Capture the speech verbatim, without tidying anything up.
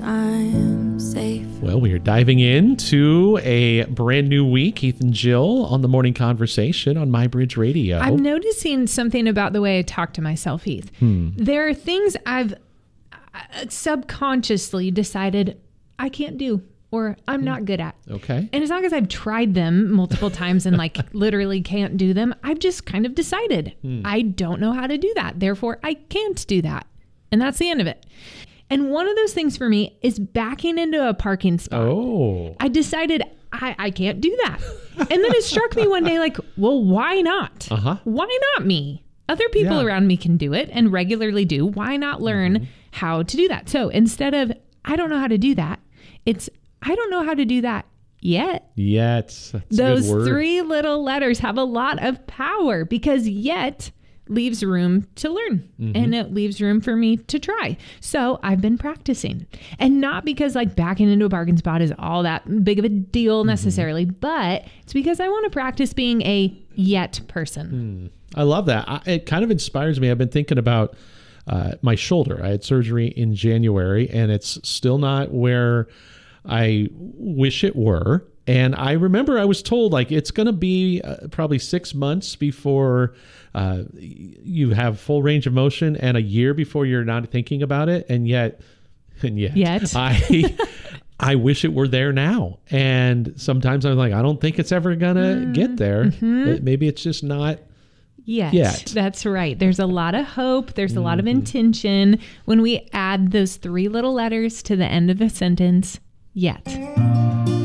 I'm safe. Well, we are diving into a brand new week. Heath and Jill on the Morning Conversation on MyBridge Radio. I'm noticing something about the way I talk to myself, Heath. Hmm. There are things I've subconsciously decided I can't do or I'm not good at. Okay. And as long as I've tried them multiple times and like literally can't do them, I've just kind of decided hmm. I don't know how to do that. Therefore, I can't do that. And that's the end of it. And one of those things for me is backing into a parking spot. Oh. I decided I, I can't do that. And then it struck me one day like, well, why not? Uh-huh. Why not me? Other people Yeah. around me can do it and regularly do. Why not learn mm-hmm. how to do that? So instead of, I don't know how to do that, it's, I don't know how to do that yet. Yet. That's Those a good word. three little letters have a lot of power because yet leaves room to learn mm-hmm. and it leaves room for me to try. So I've been practicing, and not because like backing into a parking spot is all that big of a deal necessarily, mm-hmm. but it's because I want to practice being a yet person. Mm. I love that. I, it kind of inspires me. I've been thinking about uh, my shoulder. I had surgery in January and it's still not where I wish it were. And I remember I was told like it's going to be uh, probably six months before uh, you have full range of motion and a year before you're not thinking about it. And yet, and yet, yet. I I wish it were there now. And sometimes I'm like, I don't think it's ever going to mm, get there. Mm-hmm. Maybe it's just not Yet. Yet. That's right. There's a lot of hope. There's a lot of intention when we add those three little letters to the end of a sentence. Yet.